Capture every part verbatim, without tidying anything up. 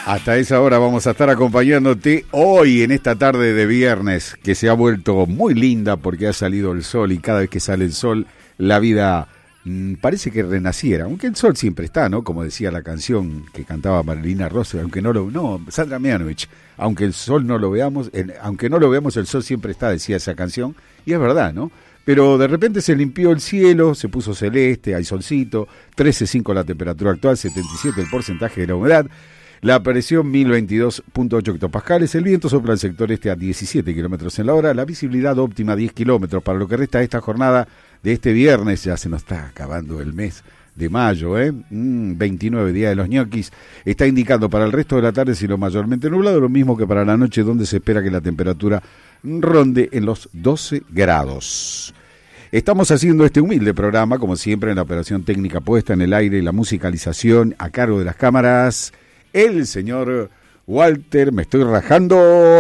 Hasta esa hora vamos a estar acompañándote hoy en esta tarde de viernes que se ha vuelto muy linda porque ha salido el sol y cada vez que sale el sol la vida mmm, parece que renaciera, aunque el sol siempre está, ¿no? Como decía la canción que cantaba Marilina Rosa, aunque no lo, no, Sandra Mianovich, aunque el sol no lo veamos, el, aunque no lo veamos el sol siempre está, decía esa canción, y es verdad, ¿no? Pero de repente se limpió el cielo, se puso celeste, hay solcito, trece punto cinco la temperatura actual, setenta y siete el porcentaje de la humedad. La presión mil veintidós punto ocho hectopascales, el viento sopla el sector este a diecisiete kilómetros en la hora, la visibilidad óptima diez kilómetros para lo que resta de esta jornada de este viernes. Ya se nos está acabando el mes de mayo, ¿eh? Mm, veintinueve, día de los ñoquis. Está indicando para el resto de la tarde cielo mayormente nublado, lo mismo que para la noche, donde se espera que la temperatura ronde en los doce grados. Estamos haciendo este humilde programa, como siempre, en la operación técnica puesta en el aire y la musicalización a cargo de las cámaras, el señor Walter, me estoy rajando,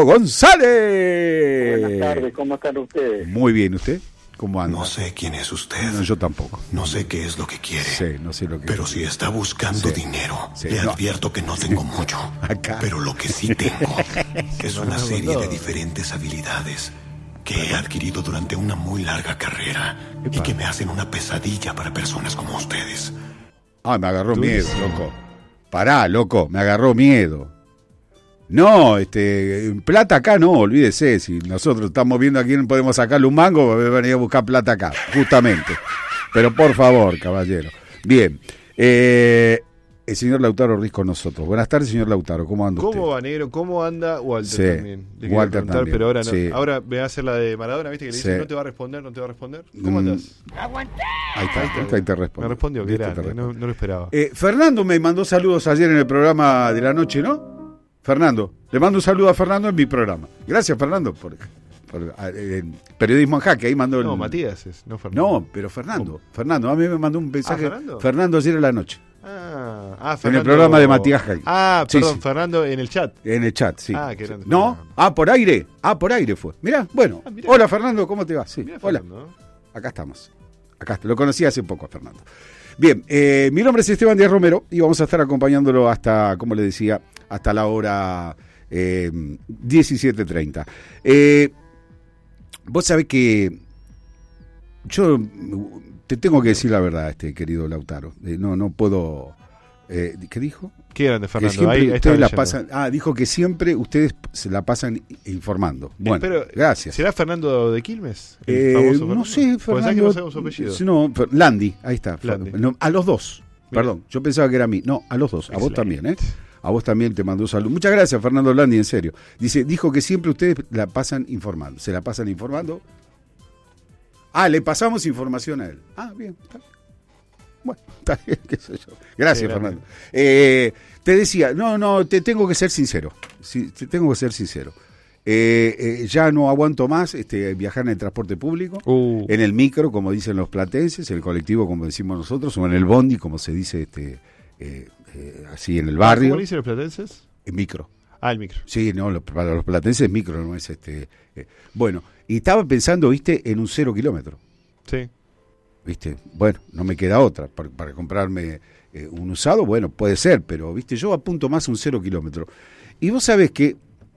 González. Buenas tardes, ¿cómo están ustedes? Muy bien, ¿usted? ¿Cómo anda? No sé quién es usted. No, yo tampoco. No sé qué es lo que quiere. Sí, no sé lo que Pero quiere. si está buscando Sí. dinero, Sí, le no. advierto que no tengo mucho. Acá. Pero lo que sí tengo es una serie de diferentes habilidades que he adquirido durante una muy larga carrera y que me hacen una pesadilla para personas como ustedes. Ah, me agarró miedo, loco. Pará, loco, me agarró miedo. No, este, plata acá no, olvídese. Si nosotros estamos viendo a quién podemos sacarle un mango, voy a venir a buscar plata acá, justamente. Pero por favor, caballero. Bien, eh, el señor Lautaro Riz con nosotros. Buenas tardes, señor Lautaro, ¿cómo anda usted? ¿Cómo va, negro? ¿Cómo anda Walter Sí, también? Le quería Walter preguntar, también, pero ahora no. sí. Ahora me va a hacer la de Maradona, ¿viste? Que le dice, Sí. no te va a responder, no te va a responder. ¿Cómo Mm. andas? Ahí está, ahí está, ahí te respondo. Me respondió, que Listo, te grande, no, respondo. no lo esperaba. Eh, Fernando me mandó saludos ayer en el programa de la noche, ¿no? Fernando, le mando un saludo a Fernando en mi programa. Gracias, Fernando, por, por eh, Periodismo en Jaque. Ahí mandó el... No, Matías es, no Fernando. No, pero Fernando. Fernando, a mí me mandó un mensaje. ¿Ah, Fernando? Fernando ayer en la noche. Ah, ah, En Fernando. el programa de Matías Jaque. Ah, Sí, perdón, sí. Fernando en el chat. En el chat, sí. Ah, qué Sí. grande, No, Fernando. ah, por aire. Ah, por aire fue. Mirá, bueno. Ah, mirá. Hola, Fernando, ¿cómo te va? Sí, Mirá, hola. Fernando. Acá estamos. Acá lo conocí hace poco a Fernando. Bien, eh, mi nombre es Esteban Díaz Romero y vamos a estar acompañándolo hasta, como le decía, hasta la hora eh, diecisiete treinta. Eh, vos sabés que yo te tengo que decir la verdad, este querido Lautaro. Eh, no, no puedo... Eh, ¿Qué dijo? Qué grande, Que Fernando. siempre Ahí, ahí estaba ustedes la leyendo. pasan... Ah, dijo que siempre ustedes se la pasan informando. Bueno, Pero, gracias. ¿será Fernando de Quilmes? ¿El Eh, famoso no Fernando? sé, Porque sabés que Fernando. no sabemos su apellido. Sí, no, Fer- Landi, ahí está. Landi. No, a los dos. Mira. Perdón, yo pensaba que era a mí. No, a los dos. A vos Excelente. también, ¿eh? A vos también te mandó un saludo. Muchas gracias, Fernando Landi, en serio. Dice, dijo que siempre ustedes la pasan informando. ¿Se la pasan informando? Ah, le pasamos información a él. Ah, bien, está bien. Bueno, está bien, qué sé yo. Gracias, Sí, grande. Fernando. Eh, te decía, no, no, te tengo que ser sincero. Sí, te tengo que ser sincero. Eh, eh, ya no aguanto más este, viajar en el transporte público, Uh. en el micro, como dicen los platenses, en el colectivo, como decimos nosotros, o en el bondi, como se dice este, eh, eh, así en el barrio. ¿Cómo le dicen los platenses? En micro. Ah, el micro. Sí, no, lo- para los platenses micro, no es este. eh, bueno, y estaba pensando, viste, en un cero kilómetro. Sí. ¿Viste? Bueno, no me queda otra. Para, para comprarme eh, un usado, bueno, puede ser, pero, ¿viste? Yo apunto más a un cero kilómetro. Y vos sabés que,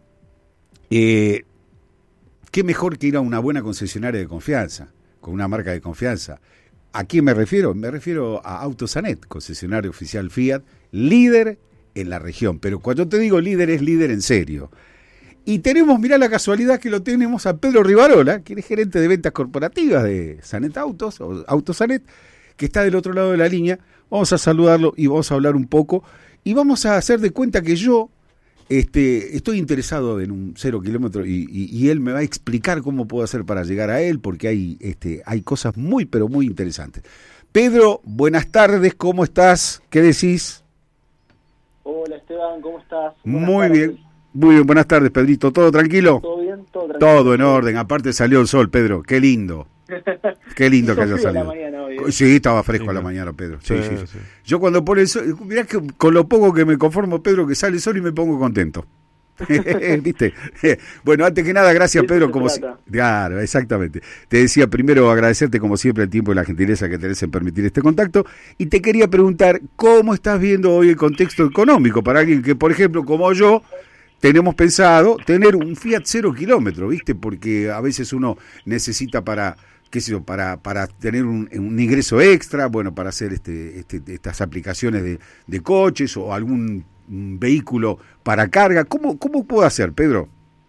eh, qué mejor que ir a una buena concesionaria de confianza, con una marca de confianza. ¿A quién me refiero? Me refiero a Autosanet, concesionario oficial Fiat, líder en la región. Pero cuando te digo líder, es líder en serio. Y tenemos, mirá la casualidad que lo tenemos a Pedro Rivarola, quien es gerente de ventas corporativas de Sanet Autos, o Autosanet, que está del otro lado de la línea. Vamos a saludarlo y vamos a hablar un poco. Y vamos a hacer de cuenta que yo este, estoy interesado en un cero kilómetro y, y, y él me va a explicar cómo puedo hacer para llegar a él, porque hay, este, hay cosas muy, pero muy interesantes. Pedro, buenas tardes, ¿cómo estás? ¿Qué decís? Hola Esteban, ¿cómo estás? Buenas Muy tardes. bien, muy bien, buenas tardes, Pedrito. ¿Todo tranquilo? ¿Todo bien? ¿Todo tranquilo? Todo en orden, aparte salió el sol, Pedro, qué lindo. Qué lindo Hizo que haya frío a la salido. mañana hoy, ¿eh? Sí, estaba fresco Sí, a la ¿no? mañana, Pedro. Sí, Sí, sí, sí. sí. Yo cuando pone el sol, mirá que con lo poco que me conformo, Pedro, que sale el sol y me pongo contento. ¿Viste? Bueno, antes que nada, gracias, Pedro. Como si... Claro, exactamente. Te decía primero agradecerte, como siempre, el tiempo y la gentileza que tenés en permitir este contacto. Y te quería preguntar, ¿cómo estás viendo hoy el contexto económico para alguien que, por ejemplo, como yo, tenemos pensado tener un Fiat cero kilómetro, ¿viste? Porque a veces uno necesita para... qué sé yo, para, para tener un, un ingreso extra, bueno, para hacer este, este, estas aplicaciones de, de coches o algún vehículo para carga. ¿Cómo, cómo puedo hacer, Pedro?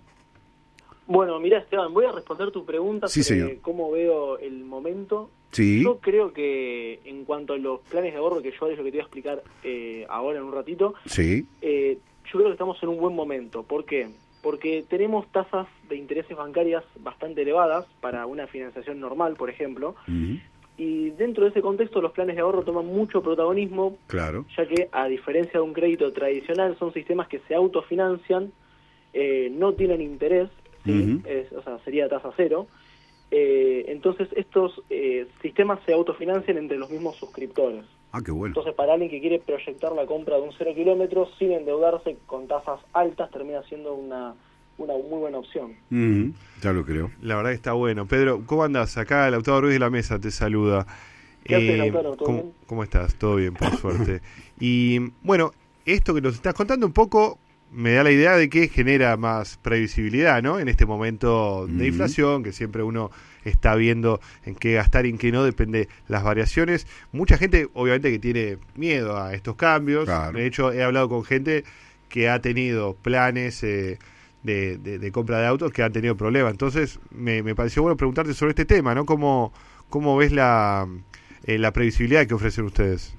Bueno, mira, Esteban, voy a responder tu pregunta sí, sobre señor. cómo veo el momento. Sí. Yo creo que en cuanto a los planes de ahorro, que yo es lo que te voy a explicar eh, ahora en un ratito, sí. eh, yo creo que estamos en un buen momento. ¿Por qué? Porque tenemos tasas de intereses bancarias bastante elevadas para una financiación normal, por ejemplo, Uh-huh. y dentro de ese contexto los planes de ahorro toman mucho protagonismo, Claro. ya que a diferencia de un crédito tradicional son sistemas que se autofinancian, eh, no tienen interés, ¿sí? Uh-huh. Es, o sea, sería tasa cero, eh, entonces estos eh, sistemas se autofinancian entre los mismos suscriptores. Ah, qué bueno. Entonces, para alguien que quiere proyectar la compra de un cero kilómetros sin endeudarse con tasas altas, termina siendo una, una muy buena opción. Uh-huh. Ya lo creo. La verdad que está bueno. Pedro, ¿cómo andás? Acá Lautaro Ruiz de la Mesa te saluda. ¿Qué haces, Lautaro? ¿Todo ¿cómo, bien? ¿Cómo estás? Todo bien, por suerte. Y bueno, esto que nos estás contando un poco me da la idea de que genera más previsibilidad, ¿no? En este momento de Uh-huh. inflación, que siempre uno está viendo en qué gastar y en qué no, depende las variaciones. Mucha gente, obviamente, que tiene miedo a estos cambios. Claro. De hecho, he hablado con gente que ha tenido planes eh, de, de, de compra de autos que han tenido problemas. Entonces, me, me pareció bueno preguntarte sobre este tema, ¿no? ¿Cómo, cómo ves la, eh, la previsibilidad que ofrecen ustedes?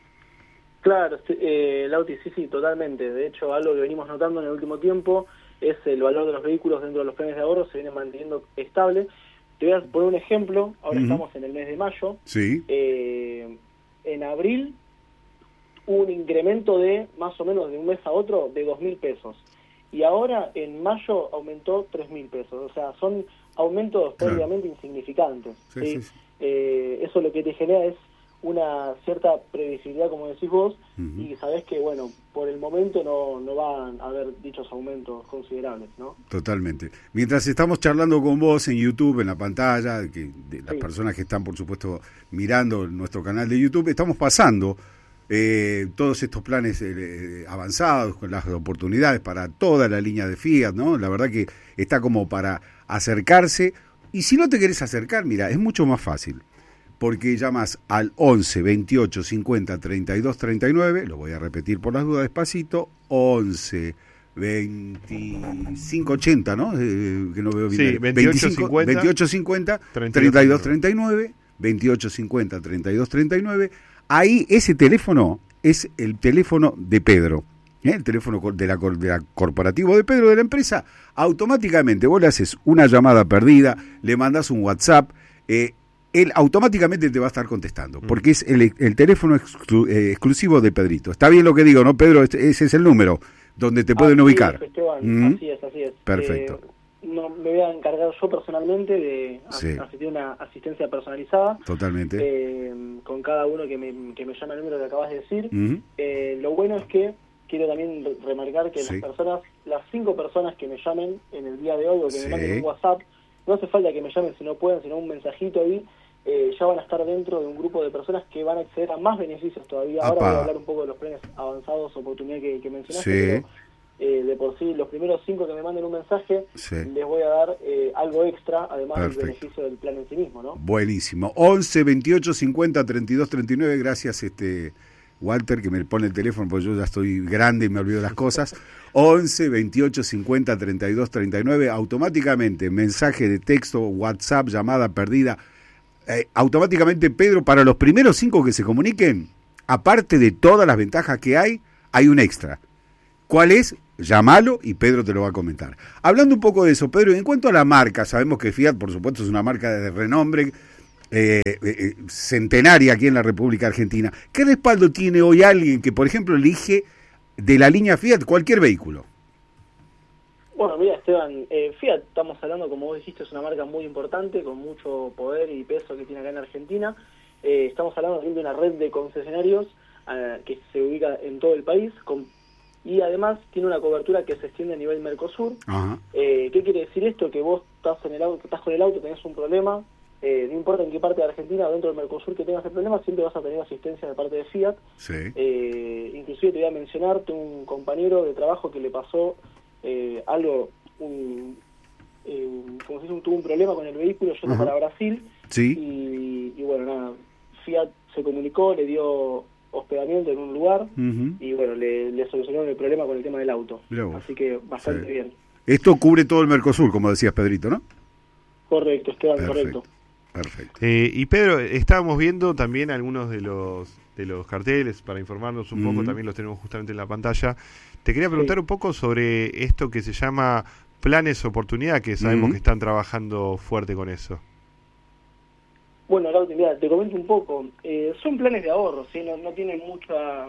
Claro, eh, Lauti, sí, sí, totalmente. De hecho, algo que venimos notando en el último tiempo es el valor de los vehículos dentro de los planes de ahorro, se viene manteniendo estable. Te voy a poner un ejemplo, ahora Uh-huh. estamos en el mes de mayo. Sí. Eh, en abril hubo un incremento de más o menos de un mes a otro de dos mil pesos. Y ahora en mayo aumentó tres mil pesos. O sea, son aumentos Claro. prácticamente insignificantes. Sí, ¿sí? sí, sí. Eh, eso lo que te genera es una cierta previsibilidad, como decís vos, Uh-huh. y sabés que, bueno, por el momento no, no van a haber dichos aumentos considerables, ¿no? Totalmente. Mientras estamos charlando con vos en YouTube, en la pantalla, que de las Sí. personas que están, por supuesto, mirando nuestro canal de YouTube, estamos pasando eh, todos estos planes eh, avanzados, con las oportunidades para toda la línea de Fiat, ¿no? La verdad que está como para acercarse. Y si no te querés acercar, mira, es mucho más fácil. Porque llamas al once, veintiocho, cincuenta, treinta y dos, treinta y nueve, lo voy a repetir por las dudas despacito, once, veinticinco, ochenta, ¿no? Eh, que no veo bien. Sí, veintiocho, cincuenta, veintiocho, cincuenta, treinta y dos, treinta y nueve, veintiocho, cincuenta, treinta y dos, treinta y nueve. Ahí ese teléfono es el teléfono de Pedro, ¿eh? El teléfono de la, de la corporativo de Pedro, de la empresa. Automáticamente vos le haces una llamada perdida, le mandás un WhatsApp, eh, él automáticamente te va a estar contestando, porque es el, el teléfono exclu, eh, exclusivo de Pedrito. Está bien lo que digo, ¿no, Pedro? Este, ese es el número donde te pueden así ubicar. Es, Esteban, ¿Mm? Así es, así es. Perfecto. Eh, no, me voy a encargar yo personalmente de Sí. asistir a una asistencia personalizada. Totalmente. Eh, con cada uno que me, que me llama el número que acabas de decir. Uh-huh. Eh, lo bueno es que quiero también remarcar que Sí. las personas, las cinco personas que me llamen en el día de hoy o que Sí. me manden un WhatsApp, no hace falta que me llamen si no pueden, sino un mensajito ahí, eh, ya van a estar dentro de un grupo de personas que van a acceder a más beneficios todavía. Ahora Apa. voy a hablar un poco de los planes avanzados, oportunidad que, que mencionaste, Sí. pero eh, de por sí los primeros cinco que me manden un mensaje, Sí. les voy a dar eh, algo extra, además Perfecto. del beneficio del plan en sí mismo, ¿no? Buenísimo. once, veintiocho, cincuenta, treinta y dos, treinta y nueve. Gracias, este Walter, que me pone el teléfono, porque yo ya estoy grande y me olvido las cosas. once, veintiocho, cincuenta, treinta y dos, treinta y nueve. Automáticamente, mensaje de texto, WhatsApp, llamada perdida. Eh, automáticamente, Pedro, para los primeros cinco que se comuniquen, aparte de todas las ventajas que hay, hay un extra. ¿Cuál es? Llámalo y Pedro te lo va a comentar. Hablando un poco de eso, Pedro, en cuanto a la marca, sabemos que Fiat, por supuesto, es una marca de renombre, eh, eh, centenaria aquí en la República Argentina. ¿Qué respaldo tiene hoy alguien que, por ejemplo, elige de la línea Fiat cualquier vehículo? Bueno, mira, Esteban, eh, Fiat, estamos hablando, como vos dijiste, es una marca muy importante, con mucho poder y peso que tiene acá en Argentina. Eh, estamos hablando de una red de concesionarios eh, que se ubica en todo el país, con y además tiene una cobertura que se extiende a nivel Mercosur. Ajá. Eh, ¿Qué quiere decir esto? Que vos estás, en el auto, estás con el auto, tenés un problema, eh, no importa en qué parte de Argentina o dentro del Mercosur que tengas el problema, siempre vas a tener asistencia de parte de Fiat. Sí. Eh, inclusive te voy a mencionar, tengo un compañero de trabajo que le pasó eh, algo, un, eh, como se dice, un, tuvo un problema con el vehículo yendo Ajá. para Brasil. Sí. Y, y bueno, nada, Fiat se comunicó, le dio hospedamiento en un lugar, Uh-huh. y bueno, le, le solucionaron el problema con el tema del auto. Mirá vos. Así que bastante Sí. bien. Esto cubre todo el Mercosur, como decías, Pedrito, ¿no? Correcto, Esteban, Perfecto. correcto. Perfecto. Eh, y Pedro, estábamos viendo también algunos de los de los carteles para informarnos un poco, Ujú. también los tenemos justamente en la pantalla. Te quería preguntar Sí. un poco sobre esto que se llama planes oportunidad, que sabemos Ujú. que están trabajando fuerte con eso. Bueno, Lauti, mira, te comento un poco. Eh, son planes de ahorro, ¿sí? No, no tienen mucha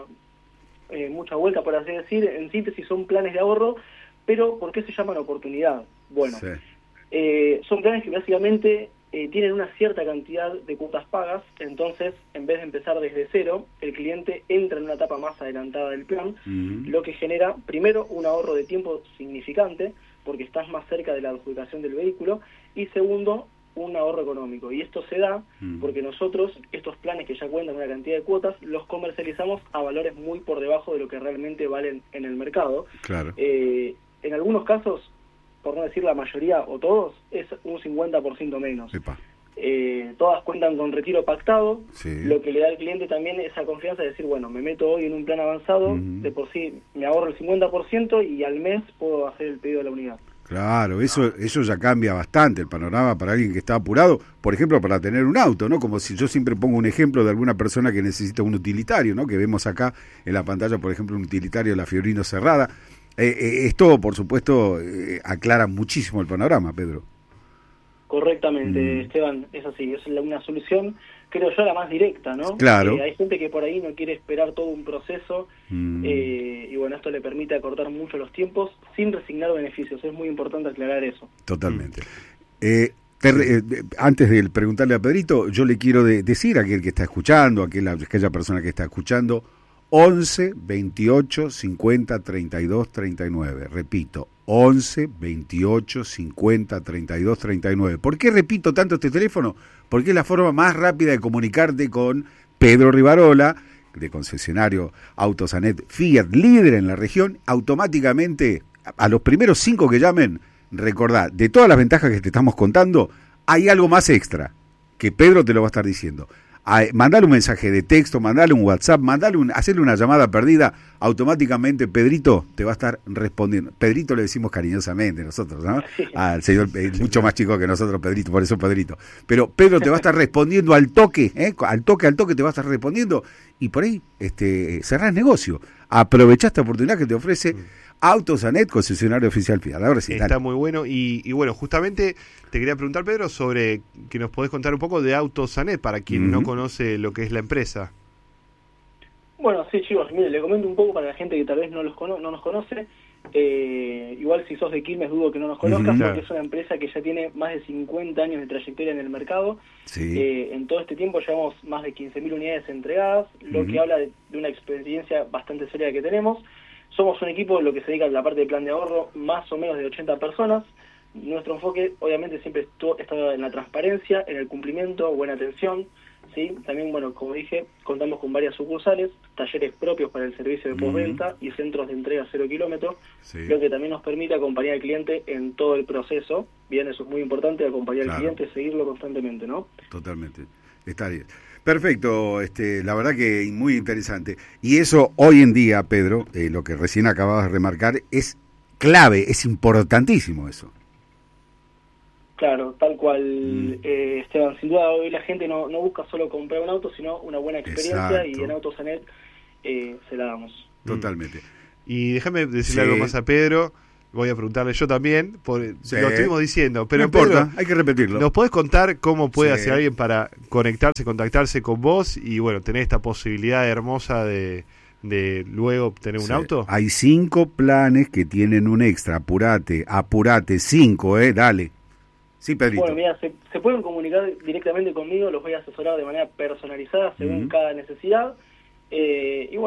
eh, mucha vuelta, por así decir. En síntesis, son planes de ahorro, pero ¿por qué se llaman oportunidad? Bueno, Sí. eh, son planes que básicamente eh, tienen una cierta cantidad de cuotas pagas, entonces, en vez de empezar desde cero, el cliente entra en una etapa más adelantada del plan, Ujú. lo que genera, primero, un ahorro de tiempo significante, porque estás más cerca de la adjudicación del vehículo, y segundo, un ahorro económico. Y esto se da Ujú. porque nosotros, estos planes que ya cuentan con una cantidad de cuotas, los comercializamos a valores muy por debajo de lo que realmente valen en el mercado. Claro. Eh, en algunos casos, por no decir la mayoría o todos, es un cincuenta por ciento menos. Epa. Eh, todas cuentan con retiro pactado, Sí. lo que le da al cliente también esa confianza de decir, bueno, me meto hoy en un plan avanzado, Ujú. de por sí me ahorro el cincuenta por ciento y al mes puedo hacer el pedido de la unidad. Claro, eso eso ya cambia bastante el panorama para alguien que está apurado, por ejemplo, para tener un auto, ¿no? Como si yo siempre pongo un ejemplo de alguna persona que necesita un utilitario, ¿no? Que vemos acá en la pantalla, por ejemplo, un utilitario de la Fiorino Cerrada. Eh, eh, esto, por supuesto, eh, aclara muchísimo el panorama, Pedro. Correctamente, Mm. Esteban, es así, es la- una solución, creo yo, la más directa, ¿no? Claro. Eh, hay gente que por ahí no quiere esperar todo un proceso, Mm. eh, y bueno, esto le permite acortar mucho los tiempos sin resignar beneficios, es muy importante aclarar eso. Totalmente. Eh, te re- eh, antes de preguntarle a Pedrito, yo le quiero de- decir a aquel que está escuchando, a aquel- a aquella persona que está escuchando, once, veintiocho, cincuenta, treinta y dos, treinta y nueve. Repito, once, veintiocho, cincuenta, treinta y dos, treinta y nueve. ¿Por qué repito tanto este teléfono? Porque es la forma más rápida de comunicarte con Pedro Rivarola, de concesionario Autosanet Fiat, líder en la región. Automáticamente, a los primeros cinco que llamen, recordá, de todas las ventajas que te estamos contando, hay algo más extra, que Pedro te lo va a estar diciendo. A, mandale un mensaje de texto, mandale un WhatsApp, mandale un, hacerle una llamada perdida, automáticamente Pedrito te va a estar respondiendo. Pedrito le decimos cariñosamente nosotros, ¿no? Al señor, eh, mucho más chico que nosotros, Pedrito, por eso Pedrito. Pero Pedro te va a estar respondiendo al toque, ¿eh? al toque, al toque te va a estar respondiendo, y por ahí este, cerrás negocio. Aprovechá esta oportunidad que te ofrece Mm. Autosanet, concesionario oficial Fiat. Ahora sí, Está dale. muy bueno. Y, y bueno, justamente te quería preguntar, Pedro, sobre que nos podés contar un poco de Autosanet, para quien Ujú. no conoce lo que es la empresa. Bueno, sí, chicos, mire, le comento un poco para la gente que tal vez no los cono no nos conoce. Eh, igual si sos de Quilmes dudo que no nos conozcas, Ujú. porque Claro. es una empresa que ya tiene más de cincuenta años de trayectoria en el mercado. Sí. Eh, en todo este tiempo llevamos más de quince mil unidades entregadas, lo Ujú. que habla de, de una experiencia bastante seria que tenemos. Somos un equipo lo que se dedica a la parte de plan de ahorro, más o menos de ochenta personas. Nuestro enfoque obviamente siempre estu- está en la transparencia, en el cumplimiento, buena atención, ¿sí? También, bueno, como dije, contamos con varias sucursales, talleres propios para el servicio de postventa y centros de entrega cero kilómetros, Sí. lo que también nos permite acompañar al cliente en todo el proceso. Bien, eso es muy importante, acompañar Claro. al cliente, seguirlo constantemente, ¿no? Totalmente. Está bien. Perfecto, este, la verdad que muy interesante. Y eso hoy en día, Pedro, eh, lo que recién acababas de remarcar, es clave, es importantísimo eso. Claro, tal cual, Mm. eh, Esteban. Sin duda, hoy la gente no, no busca solo comprar un auto, sino una buena experiencia, Exacto. y en Autosanet eh, se la damos. Totalmente. Y déjame decirle Sí. algo más a Pedro. Voy a preguntarle yo también, por, Sí. lo estuvimos diciendo. Pero no importa, Pedro, hay que repetirlo. ¿nos podés contar cómo puede Sí. hacer alguien para conectarse, contactarse con vos y bueno, tener esta posibilidad hermosa de, de luego obtener un Sí. auto? Hay cinco planes que tienen un extra. Apurate, apurate, cinco, ¿eh? Dale. Sí, Pedrito. Bueno, mira, se, se pueden comunicar directamente conmigo, los voy a asesorar de manera personalizada según Ujú. cada necesidad. Eh, y bueno,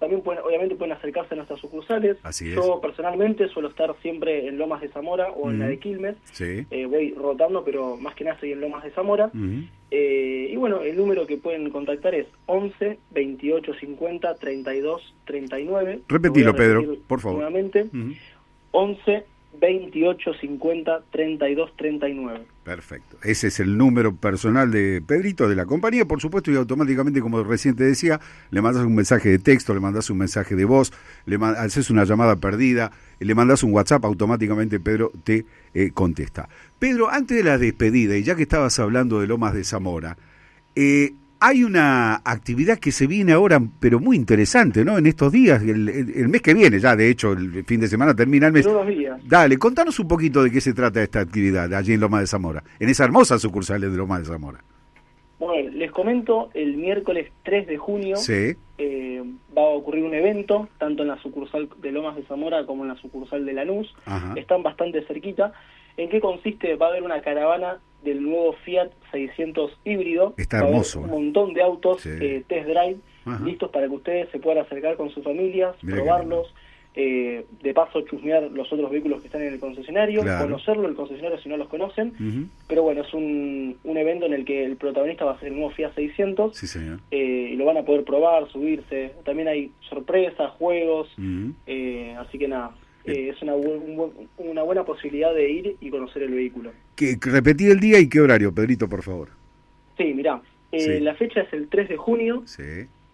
también pueden, obviamente pueden acercarse a nuestras sucursales. Así es. Yo personalmente suelo estar siempre en Lomas de Zamora o en uh-huh. la de Quilmes. Sí. Eh, voy rotando, pero más que nada estoy en Lomas de Zamora. Uh-huh. Eh, y bueno, el número que pueden contactar es once, veintiocho, cincuenta, treinta y dos, treinta y nueve. Repetilo, Pedro, por favor. Nuevamente, uh-huh. once, veintiocho, cincuenta, treinta y dos, treinta y nueve. Perfecto. Ese es el número personal de Pedrito, de la compañía, por supuesto, y automáticamente, como recién te decía, le mandas un mensaje de texto, le mandas un mensaje de voz, le man- haces una llamada perdida, le mandas un WhatsApp, automáticamente Pedro te eh, contesta. Pedro, antes de la despedida, y ya que estabas hablando de Lomas de Zamora, eh, hay una actividad que se viene ahora, pero muy interesante, ¿no? En estos días, el, el, el mes que viene, ya de hecho, el fin de semana termina el mes. En unos días. Dale, contanos un poquito de qué se trata esta actividad allí en Lomas de Zamora, en esa hermosa sucursal de Lomas de Zamora. Bueno, les comento, el miércoles tres de junio Sí. eh, va a ocurrir un evento, tanto en la sucursal de Lomas de Zamora como en la sucursal de Lanús. Ajá. Están bastante cerquita. ¿En qué consiste? Va a haber una caravana del nuevo Fiat seiscientos híbrido. Está Va a haber hermoso, un eh. montón de autos, Sí. eh, test drive, Ajá. listos para que ustedes se puedan acercar con sus familias, Mirá qué probarlos, eh, de paso chusmear los otros vehículos que están en el concesionario, Claro. conocerlo el concesionario si no los conocen. Uh-huh. Pero bueno, es un, un evento en el que el protagonista va a ser el nuevo Fiat seiscientos. Sí, señor. Eh, y lo van a poder probar, subirse. También hay sorpresas, juegos, Uh-huh. eh, así que nada, eh, es una, bu- un buen- una buena posibilidad de ir y conocer el vehículo. ¿Qué, repetí el día y qué horario, Pedrito, por favor? Sí, mirá, eh, Sí. la fecha es el tres de junio Sí.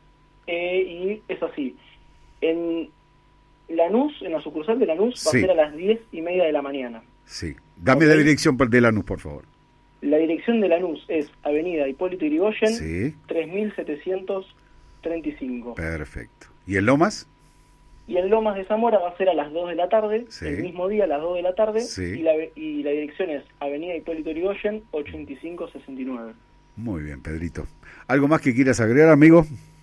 eh, y es así. En Lanús, en la sucursal de Lanús, va Sí. a ser a las diez y media de la mañana. Sí. Dame Ok. la dirección de Lanús, por favor. La dirección de Lanús es Avenida Hipólito Yrigoyen, Sí. tres mil setecientos treinta y cinco. Perfecto. ¿Y en Lomas? Y en Lomas de Zamora va a ser a las dos de la tarde, Sí. el mismo día a las dos de la tarde, Sí. y, la, y la dirección es Avenida Hipólito Yrigoyen, ochenta y cinco sesenta y nueve. Muy bien, Pedrito. ¿Algo más que quieras agregar, amigo?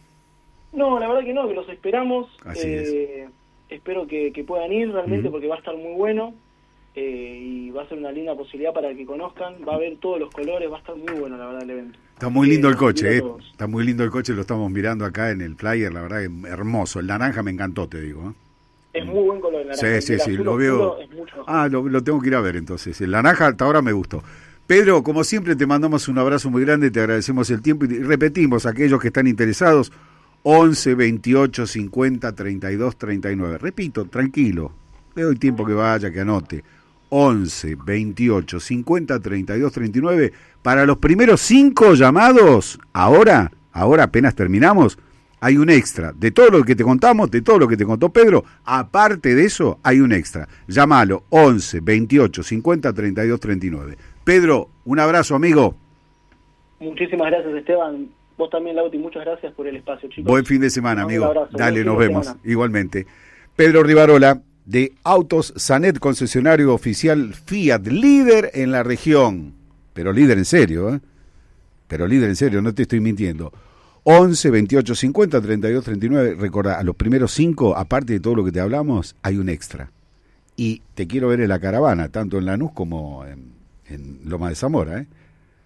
No, la verdad que no, que los esperamos. Así eh, Espero que, que puedan ir realmente, Ujú. porque va a estar muy bueno eh, y va a ser una linda posibilidad para que conozcan. Va a haber todos los colores, va a estar muy bueno, la verdad, el evento. Está muy lindo Eh, el coche, mira ¿eh? todos. Está muy lindo el coche, lo estamos mirando acá en el flyer, la verdad que hermoso. El naranja me encantó, te digo. ¿eh? Es muy buen color el naranja. Sí, sí, El sí, azul lo veo. oscuro es mucho mejor. Ah, lo, lo tengo que ir a ver entonces. El naranja hasta ahora me gustó. Pedro, como siempre, te mandamos un abrazo muy grande, te agradecemos el tiempo y repetimos, aquellos que están interesados, once, veintiocho, cincuenta, treinta y dos, treinta y nueve. Repito, tranquilo, le doy tiempo que vaya, que anote. once, veintiocho, cincuenta, treinta y dos, treinta y nueve. Para los primeros cinco llamados, ahora, ahora apenas terminamos, hay un extra. De todo lo que te contamos, de todo lo que te contó Pedro, aparte de eso, hay un extra. Llámalo, once, veintiocho, cincuenta, treinta y dos, treinta y nueve. Pedro, un abrazo, amigo. Muchísimas gracias, Esteban. Vos también, Lauti, muchas gracias por el espacio, chicos. Buen fin de semana, Un amigo. abrazo, Dale, buen nos fin de vemos. semana. Igualmente. Pedro Rivarola, de Autos Sanet, concesionario oficial Fiat, líder en la región. Pero líder en serio, ¿eh? Pero líder en serio, no te estoy mintiendo. once, veintiocho, cincuenta, treinta y dos, treinta y nueve. Recordá, a los primeros cinco, aparte de todo lo que te hablamos, hay un extra. Y te quiero ver en la caravana, tanto en Lanús como en, en Loma de Zamora, ¿eh?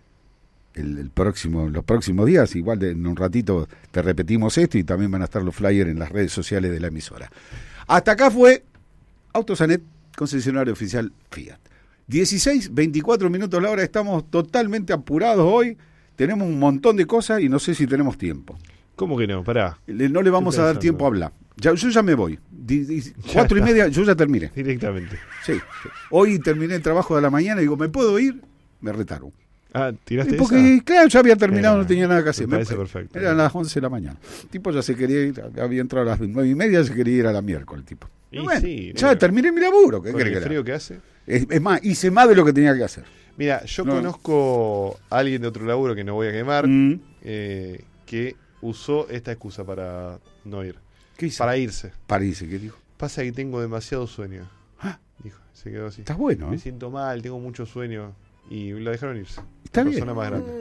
El, el próximo, los próximos días, igual de, en un ratito te repetimos esto y también van a estar los flyers en las redes sociales de la emisora. Hasta acá fue Autosanet, concesionario oficial Fiat. dieciséis, veinticuatro minutos la hora, estamos totalmente apurados hoy, tenemos un montón de cosas y no sé si tenemos tiempo. ¿Cómo que no? Pará. Le, no le vamos a dar tiempo a hablar. Ya, yo ya me voy. Di, di, cuatro y media, yo ya terminé. Directamente. Sí, sí. Hoy terminé el trabajo de la mañana y digo, ¿me puedo ir? Me retaron. Ah, ¿tiraste Porque, esa? claro, ya había terminado, Era, no tenía nada que hacer. me parece Me- perfecto. Eran las once de la mañana. El tipo ya se quería ir, había entrado a las nueve y media, se quería ir a la miércoles, el tipo. Y Y bueno, sí, ya negro. terminé mi laburo. ¿Qué Con querés el que frío haga? que hace. Es, es más, hice más de lo que tenía que hacer. Mira, yo No. conozco a alguien de otro laburo que no voy a quemar, Mm. eh, que usó esta excusa para no ir. ¿Qué hizo? Para irse. Para irse, ¿qué dijo? Pasa que tengo demasiado sueño. Ah. Dijo, se quedó así. Estás bueno, Me ¿eh? siento mal, tengo mucho sueño. Y la dejaron irse. Está La bien. persona más grande.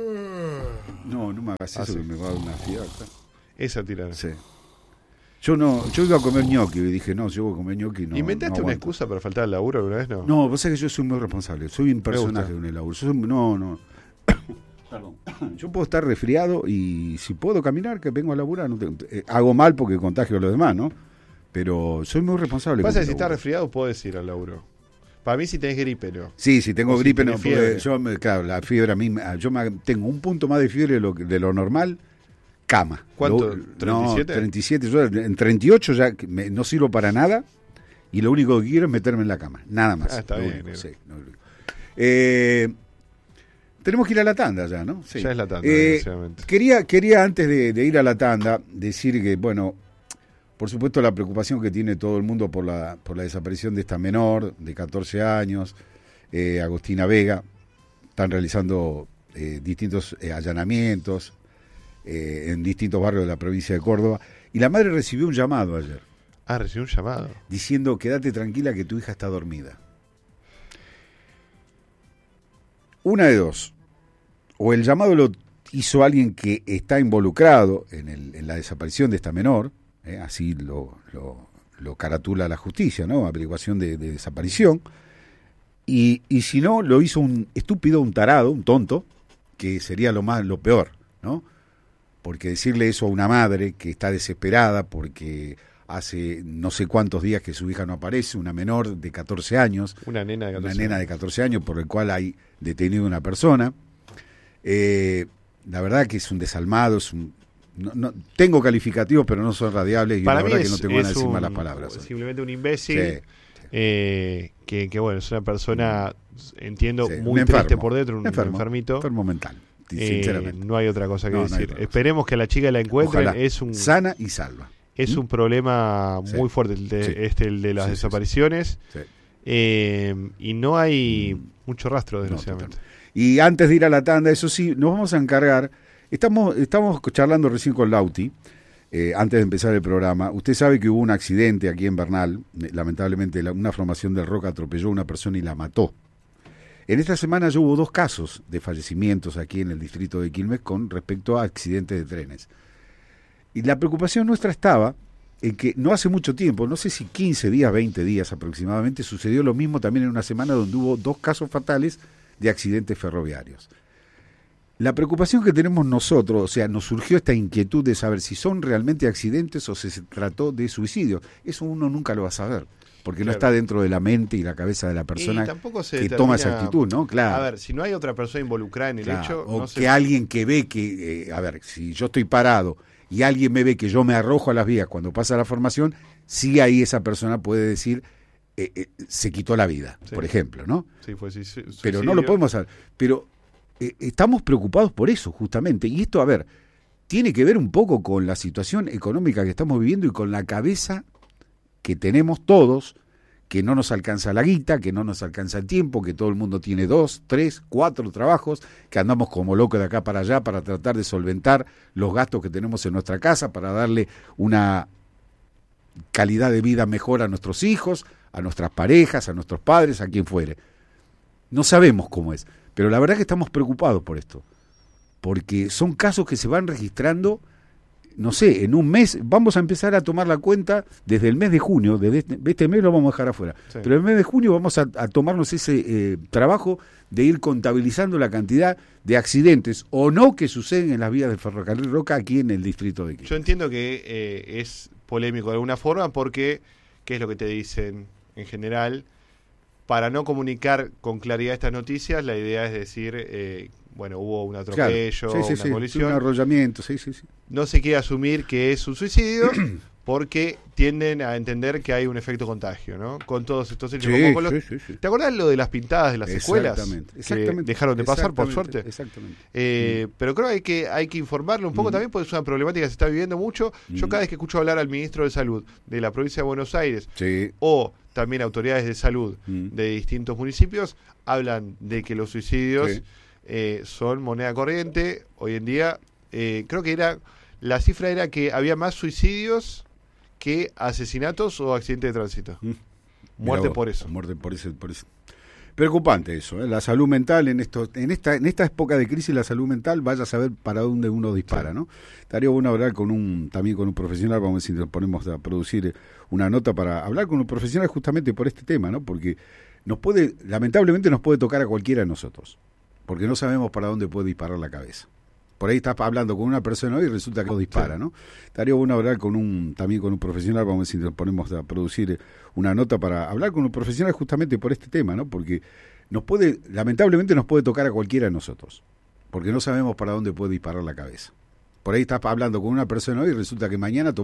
No, no me hagas Ah, eso sí. que me va a dar una fiaca. Esa tirada. Sí. Yo no, yo iba a comer ñoqui y dije, no, yo voy a comer ñoqui. No, ¿Inventaste no una aguanto. excusa para faltar al laburo alguna vez? No. No, vos sabés que yo soy muy responsable, soy un personaje gusta. en el laburo. Yo soy- no, no. Perdón. Yo puedo estar resfriado y si puedo caminar, que vengo a laburar. No tengo, eh, hago mal porque contagio a los demás, ¿no? Pero soy muy responsable. Pasa que si estás resfriado, podés ir al laburo. Para mí, si tenés gripe, ¿no? Sí, si tengo o gripe, si no. Fiebre. Yo, claro, la fiebre a mí, yo me, tengo un punto más de fiebre de lo, de lo normal. Cama. ¿Cuánto? Lo, ¿treinta y siete? No, treinta y siete. Yo en treinta y ocho ya me, no sirvo para nada y lo único que quiero es meterme en la cama. Nada más. Ah, está lo bien. Único, sí, lo único. Eh, tenemos que ir a la tanda ya, ¿no? Sí. Ya es la tanda, eh, desgraciadamente. Quería, quería antes de, de ir a la tanda decir que, bueno, por supuesto la preocupación que tiene todo el mundo por la, por la desaparición de esta menor de catorce años, eh, Agostina Vega. Están realizando eh, distintos eh, allanamientos eh, en distintos barrios de la provincia de Córdoba. Y la madre recibió un llamado ayer. Ah, recibió un llamado. Diciendo, quédate tranquila que tu hija está dormida. Una de dos. O el llamado lo hizo alguien que está involucrado en, el, en la desaparición de esta menor, eh, así lo, lo, lo caratula la justicia, ¿no? Averiguación de, de desaparición. Y, y si no, lo hizo un estúpido, un tarado, un tonto, que sería lo más, lo peor, ¿no? Porque decirle eso a una madre que está desesperada porque hace no sé cuántos días que su hija no aparece, una menor de catorce años, una nena de catorce, una nena de catorce años por el cual hay detenido una persona, eh, la verdad que es un desalmado, es un, no, no, tengo calificativos pero no son radiables y para la mí verdad es, que no tengo ganas de decir un, malas palabras. Simplemente un imbécil. Sí. Eh, que, que bueno, es una persona, entiendo, Sí, muy enfermo, triste por dentro, un enfermo, enfermito. Enfermo mental, Eh, sinceramente. no hay otra cosa que No, no hay decir. otra cosa. Esperemos que la chica la encuentren. Ojalá, Es un sana y salva. es ¿Mm? un problema Sí. muy fuerte el de, Sí. este, el de las Sí, sí, desapariciones. Sí. Eh, y no hay Mm. mucho rastro, No, desgraciadamente. Y antes de ir a la tanda, eso sí, nos vamos a encargar. Estamos, estamos charlando recién con Lauti, eh, antes de empezar el programa. Usted sabe que hubo un accidente aquí en Bernal. eh, Lamentablemente, la, una formación del rock atropelló a una persona y la mató. En esta semana ya hubo dos casos de fallecimientos aquí en el distrito de Quilmes con respecto a accidentes de trenes. Y la preocupación nuestra estaba en que no hace mucho tiempo, no sé si quince días, veinte días aproximadamente, sucedió lo mismo también en una semana donde hubo dos casos fatales de accidentes ferroviarios. La preocupación que tenemos nosotros, o sea, nos surgió esta inquietud de saber si son realmente accidentes o si se trató de suicidio. Eso uno nunca lo va a saber, porque no Claro. está dentro de la mente y la cabeza de la persona Y tampoco se que determina- toma esa actitud, ¿no? Claro. A ver, si no hay otra persona involucrada en el Claro, hecho, o no que sé. alguien que ve que, eh, a ver, si yo estoy parado y alguien me ve que yo me arrojo a las vías cuando pasa la formación, sí ahí esa persona puede decir, eh, eh, se quitó la vida, Sí. por ejemplo, ¿no? Sí, fue su- su- Pero no suicidio. lo podemos hacer. Pero eh, estamos preocupados por eso, justamente. Y esto, a ver, tiene que ver un poco con la situación económica que estamos viviendo y con la cabeza que tenemos todos, que no nos alcanza la guita, que no nos alcanza el tiempo, que todo el mundo tiene dos, tres, cuatro trabajos, que andamos como locos de acá para allá para tratar de solventar los gastos que tenemos en nuestra casa, para darle una calidad de vida mejor a nuestros hijos, a nuestras parejas, a nuestros padres, a quien fuere. No sabemos cómo es, pero la verdad que estamos preocupados por esto, porque son casos que se van registrando, no sé, en un mes. Vamos a empezar a tomar la cuenta desde el mes de junio, desde este, este mes lo vamos a dejar afuera, Sí. pero el mes de junio vamos a, a tomarnos ese eh, trabajo de ir contabilizando la cantidad de accidentes o no que suceden en las vías del ferrocarril Roca aquí en el distrito de Quilmes. Yo entiendo que eh, es polémico de alguna forma porque, ¿qué es lo que te dicen en general? Para no comunicar con claridad estas noticias, la idea es decir, eh, bueno, hubo un Claro, atropello, sí, sí, una sí, colisión. un arrollamiento, sí, sí, sí. No se quiere asumir que es un suicidio porque tienden a entender que hay un efecto contagio, ¿no? Con todos estos hechos. Sí, como con los- sí, sí, sí. ¿Te acordás lo de las pintadas de las escuelas? Exactamente, Que exactamente. dejaron de pasar, por Exactamente, suerte. Exactamente. Eh, pero creo que hay que hay que informarle un poco Mm. también porque es una problemática que se está viviendo mucho. Yo Mm. cada vez que escucho hablar al ministro de Salud de la provincia de Buenos Aires Sí. o también autoridades de salud Mm. de distintos municipios, hablan de que los suicidios Sí. eh, son moneda corriente. Hoy en día, eh, creo que era la cifra era que había más suicidios que asesinatos o accidentes de tránsito. Mm. Muerte Mirá vos, por eso. Muerte por eso, por eso. Preocupante eso, ¿eh? La salud mental en esto, en esta, en esta época de crisis, la salud mental, vaya a saber para dónde uno dispara, Sí. ¿no? Estaría bueno hablar con un, también con un profesional, vamos a ver si nos ponemos a producir una nota para hablar con un profesional justamente por este tema, ¿no? Porque nos puede, lamentablemente nos puede tocar a cualquiera de nosotros. porque no sabemos para dónde puede disparar la cabeza. Por ahí estás hablando con una persona hoy y resulta que no dispara, ¿no? Estaría bueno hablar con un también con un profesional, vamos a ver si nos ponemos a producir una nota para hablar con un profesional justamente por este tema, ¿no? Porque nos puede, lamentablemente nos puede tocar a cualquiera de nosotros, porque no sabemos para dónde puede disparar la cabeza. Por ahí estás hablando con una persona hoy y resulta que mañana